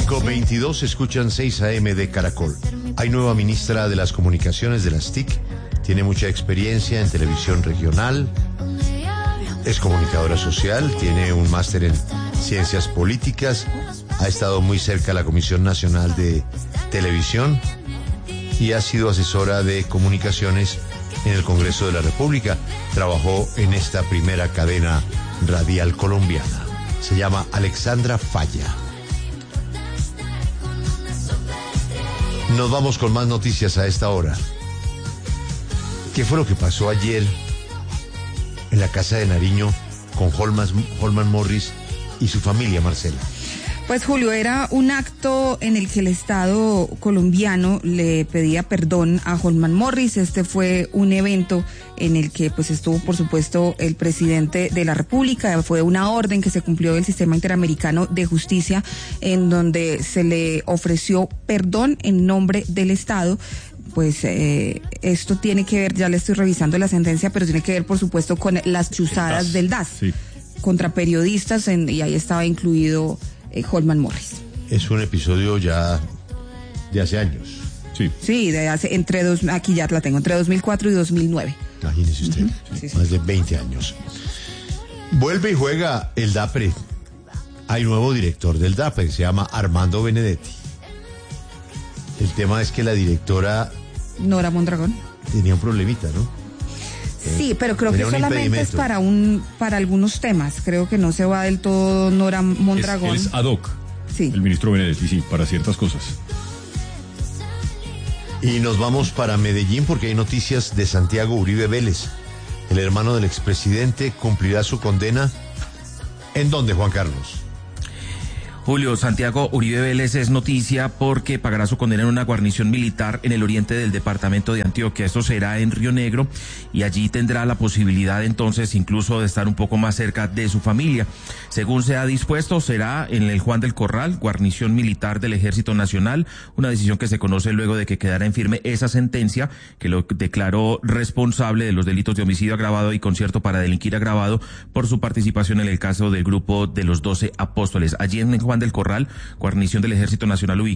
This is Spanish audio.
5:22, escuchan 6 AM de Caracol. Hay nueva ministra de las Comunicaciones de las TIC. Tiene mucha experiencia en televisión regional. Es comunicadora social, tiene un máster en ciencias políticas. Ha estado muy cerca a la Comisión Nacional de Televisión y ha sido asesora de comunicaciones en el Congreso de la República. Trabajó en esta primera cadena radial colombiana. Se llama Alexandra Falla. Nos vamos con más noticias a esta hora. ¿Qué fue lo que pasó ayer en la casa de Nariño con Holman Morris y su familia, Marcela? Pues Julio, era un acto en el que el Estado colombiano le pedía perdón a Holman Morris. Este fue un evento en el que pues estuvo, por supuesto, el presidente de la República. Fue una orden que se cumplió del Sistema Interamericano de Justicia, en donde se le ofreció perdón en nombre del Estado. Pues esto tiene que ver, ya le estoy revisando la sentencia, pero tiene que ver, por supuesto, con las chuzadas del DAS, sí, contra periodistas, y ahí estaba incluido Holman Morris. Es un episodio ya de hace años. Sí. Sí, de hace aquí ya la tengo, entre 2004 y 2009. Imagínese usted, sí, más de 20 años. Vuelve y juega el DAPRE. Hay nuevo director del DAPRE, se llama Armando Benedetti. El tema es que la directora Nora Mondragón tenía un problemita, ¿no? Sí, pero creo que solamente es para algunos temas. Creo que no se va del todo Nora Mondragón. Es ad hoc. Sí. El ministro Benedetti, sí, para ciertas cosas. Y nos vamos para Medellín porque hay noticias de Santiago Uribe Vélez. El hermano del expresidente cumplirá su condena. ¿En dónde, Juan Carlos? Julio, Santiago Uribe Vélez es noticia porque pagará su condena en una guarnición militar en el oriente del departamento de Antioquia. Esto será en Río Negro y allí tendrá la posibilidad entonces incluso de estar un poco más cerca de su familia. Según se ha dispuesto, será en el Juan del Corral, guarnición militar del Ejército Nacional, una decisión que se conoce luego de que quedara en firme esa sentencia que lo declaró responsable de los delitos de homicidio agravado y concierto para delinquir agravado por su participación en el caso del grupo de los 12 apóstoles. Allí en el Juan del Corral, guarnición del Ejército Nacional ubicada